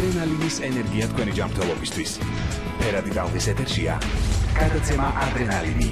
ადრენალინის ენერგია თქვენი ჯანმრთელობისთვის. ფერადი ტალღის ეთერშია გადაცემა ადრენალინი.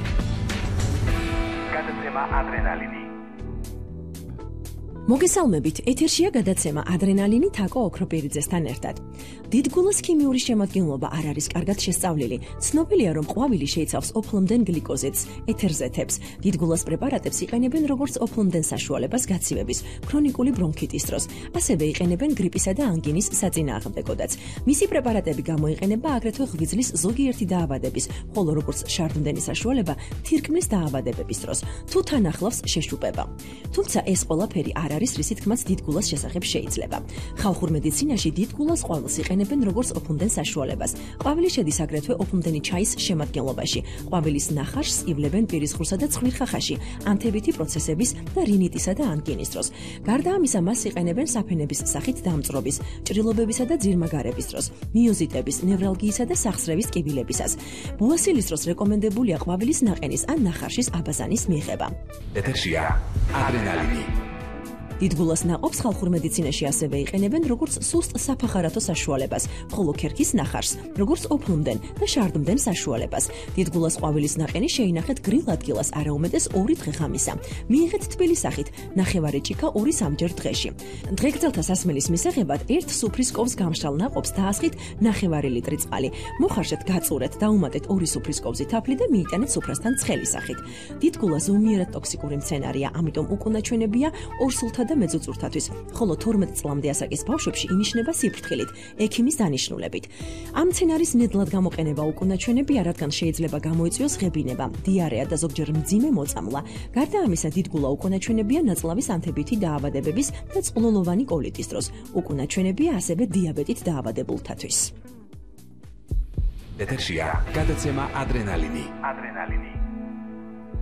მოგესალმებით, ეთერშია გადაცემა ადრენალინი თაკო ოქროპირიძესთან ერთად. დიდგულოს ქიმიური შემადგენლობა არ არის კარგად შესწავლილი. ცნობილია, რომ ყვავილი შეიცავს ოფლომდენ გლიკოზიდს, ეთერზეთებს. დიდგულოს პრეპარატებს იყენებენ როგორც ოფლომდენ საშუალებას გაცივების, ქრონიკული ბრონქიტის დროს. ასევე იყენებენ გრიპისა და ანგინის საწინააღმდეგოდაც. მისი პრეპარატები გამოიყენება აგრეთვე ღვიძლის ზოგიერთი დაავადების, ხოლო როგორც შარდმდენი საშუალება თირკმლის დაავადებების დროს, თუ თან ახლავს შეშუპება. თუმცა ეს ყველაფერი არ არის რისი თქმაც დიდგულოს შესახებ შეიძლება. ხალხურ მედიცინაში დიდგულოს ყვავილს იყენებენ როგორც ოფლომდენ საშუალებას. ყვავილი შედის აგრეთვე ოფლომდენი ჩაის შემადგენლობაში. ყვავილის ნახარს ივლებენ პირისღრუსა და ცხვირხახაში, ანთებითი პროცესების და რინიტისა და ანგინის დროს. გარდა ამისა, მას იყენებენ საფენების სახით დამწრობის, ჭრილობებისა და ძირმაგარების დროს, მიოზიტების, ნევრალგიისა და სახსრევის კიბილებისას. ბუასილის დროს რეკომენდებულია ყვავილის ნაყენის ან ნახარშის აბაზანის მიღება. ეთერშია ადრენალინი. დიდგულოს ნაყოფს ხალხურ მედიცინაში ასევე იყენებენ როგორც სუსტ საფახარათო საშუალებას, ხოლო ქერქის ნახარს როგორც ოფლომდენ და შარდმდენ საშუალებას. დიდგულოს ყვავილის ნაყენი შეინახეთ გრილ ადგილას არაუმეტეს 2 დღე ღამისა. მიიღეთ თბილი სახით, ნახევარი ჭიქა 2-3 დღეში. დღეგრძელთა სასმელის მისაღებად 1 სუფრის კოვს გამშრალ ნაყოფს დაასხით ნახევარი ლიტრი წყალი. მოხარშეთ, გაწურეთ, დაუმატეთ 2 სუფრის კოვზი თაფლი და მიიტანეთ სუფრასთან ცხელი სახით. დიდგულა ზომიერად ტოქსიკური მცენარეა, ამიტომ უკუნაჩვენებია ორსულთა და მეძუწურთათვის, ხოლო 12 წლამდე ასაკის ბავშვებში ინიშნება სიფრთხილით, ექიმის დანიშნულებით. ამ მცენარის ნედლად გამოყენება უკუნაჩვენებია, რადგან შეიძლება გამოიწვიოს ღებინება, დიარეა და ზოგჯერ მძიმე მოწამვლა. გარდა ამისა, დიდგულა უკუნაჩვენებია ნაწლავის ანთებითი დაავადებების და წყლულოვანი კოლიტის დროს. უკუნაჩვენებია ასევე დიაბეტით დაავადებულთათვის. ეთერშია გადაცემა ადრენალინი.